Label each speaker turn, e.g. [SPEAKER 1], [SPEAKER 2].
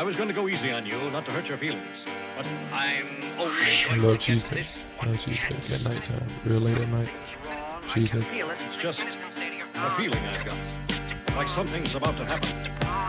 [SPEAKER 1] I was going to go easy on you, not to hurt your feelings. But I'm only
[SPEAKER 2] I
[SPEAKER 1] going
[SPEAKER 2] love
[SPEAKER 1] to get
[SPEAKER 2] cheesecake.
[SPEAKER 1] this.
[SPEAKER 2] I love cheesecake at nighttime, real late at night. Cheesecake.
[SPEAKER 1] It's just a feeling I've got. Like something's about to happen.